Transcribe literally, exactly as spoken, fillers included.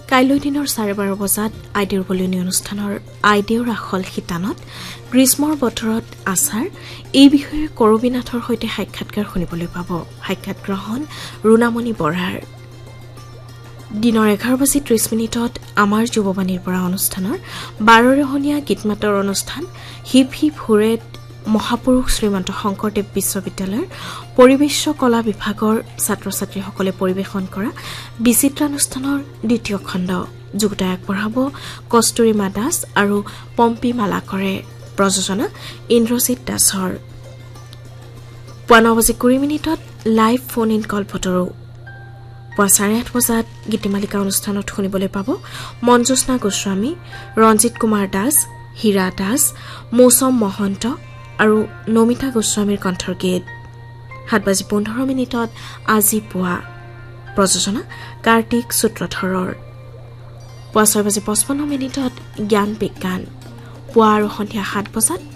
কাইলৈ দিনৰ চাৰে বাৰ বজাত আইদেউৰ বলিয়নী অনুষ্ঠানৰ আইদেউৰ আখল শিতানত গ্ৰীষ্মৰ বতৰত আচাৰ এই বিষয়ে কৰবীনাথৰ সৈতে সাক্ষাৎকাৰ শুনিবলৈ পাব। সাক্ষাৎ গ্ৰহণ ৰুণামণি বৰাৰ। দিনৰ এঘাৰ বাজি ত্ৰিশ মিনিটত আমাৰ যুৱবাণীৰ পৰা অনুষ্ঠানৰ বাৰৰহণীয়া গীতমাতৰ অনুষ্ঠান হিপ হিপ হুৰেত মহাপুৰুষ শ্ৰীমন্ত শংকৰদেৱ বিশ্ববিদ্যালয়ৰ পৰিৱেশ কলা বিভাগৰ ছাত্ৰ ছাত্ৰীসকলে পৰিৱেশন কৰা বিচিত্ৰানুষ্ঠানৰ দ্বিতীয় খণ্ড যুগুতাই আগবঢ়াব কস্তুৰীমা দাস আৰু পম্পী মালাকৰে। প্ৰযোজনা ইন্দ্ৰজিৎ দাসৰ। পুৱা ন বাজি কুৰি মিনিটত লাইভ ফোন ইন কল্পতৰু। পুৱা চাৰে আঠ বজাত গীতিমালিকা অনুষ্ঠানত শুনিবলৈ পাব মঞ্জোস্না গোস্বামী, ৰঞ্জিত কুমাৰ দাস, হীৰা দাস, মৌচম মহন্ত আৰু নমিতা গোস্বামীৰ কণ্ঠৰ গীত। সাত বাজি পোন্ধৰ মিনিটত আজি পুৱা প্ৰযোজনা কাৰ্তিক সূত্ৰধৰৰ। পুৱা ছয় বাজি পঁচপন্ন মিনিটত জ্ঞান বিজ্ঞান। পুৱা আৰু সন্ধিয়া সাত বজাত